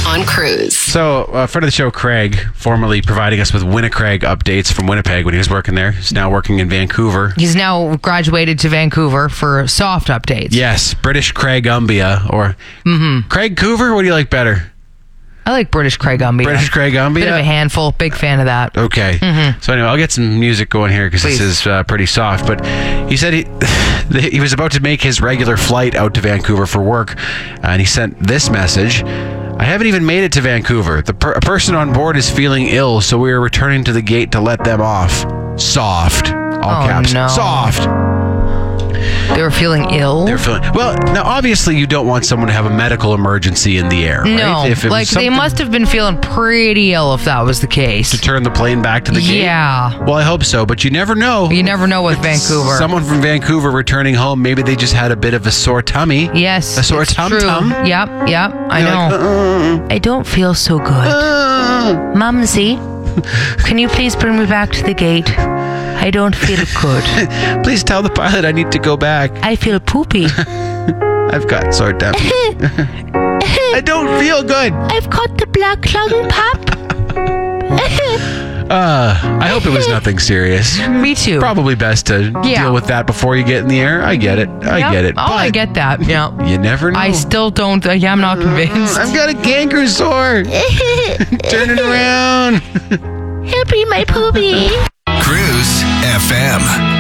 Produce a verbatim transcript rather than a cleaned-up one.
on Cruise. So, a uh, friend of the show, Craig, formerly providing us with Winnipeg updates from Winnipeg when he was working there. He's now working in Vancouver. He's now graduated to Vancouver for soft updates. Yes, British Craig Umbia, or mm-hmm. Craig Coover. What do you like better? I like British Craig Umbia. British Craig Umbia? Bit of a handful. Big fan of that. Okay. Mm-hmm. So anyway, I'll get some music going here because this is uh, pretty soft. But he said he he was about to make his regular flight out to Vancouver for work, and he sent this message. I haven't even made it to Vancouver. The per- a person on board is feeling ill, so we are returning to the gate to let them off. Soft. All oh, caps. No. Soft. They were feeling ill? They're feeling... Well, now, obviously, you don't want someone to have a medical emergency in the air, right? No. If it like, was they must have been feeling pretty ill if that was the case. To turn the plane back to the gate? Yeah. Well, I hope so, but you never know. You never know with Vancouver. Someone from Vancouver returning home, maybe they just had a bit of a sore tummy. Yes. A sore tum-tum. Yep, yep, I You're know. Like, uh, I don't feel so good. uh. Mumsy, can you please bring me back to the gate? I don't feel good. Please tell the pilot I need to go back. I feel poopy. I've got sore tummy. I don't feel good. I've got the black lung pop. uh, I hope it was nothing serious. Me too. Probably best to Yeah. deal with that before you get in the air. I get it. I Yep. get it. Oh, But I get that. Yeah. You never know. I still don't. Uh, yeah, I'm not convinced. I've got a canker sore. Turn it around. Help me, my poopy. Cruise F M.